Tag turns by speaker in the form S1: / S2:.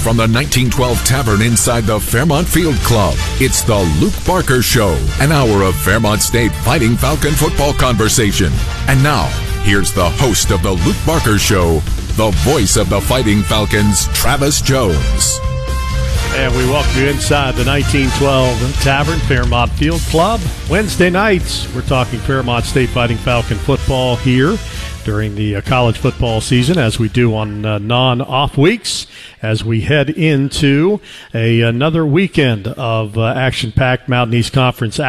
S1: from the 1912 Tavern inside the Fairmont Field Club, it's the Luke Barker Show, an hour of Fairmont State Fighting Falcon football conversation. And now, here's the host of the Luke Barker Show, the voice of the Fighting Falcons, Travis Jones.
S2: And we welcome you inside the 1912 Tavern, Fairmont Field Club. Wednesday nights, we're talking Fairmont State Fighting Falcon football here during the college football season, as we do on non-off weeks, as we head into another weekend of action-packed Mountain East Conference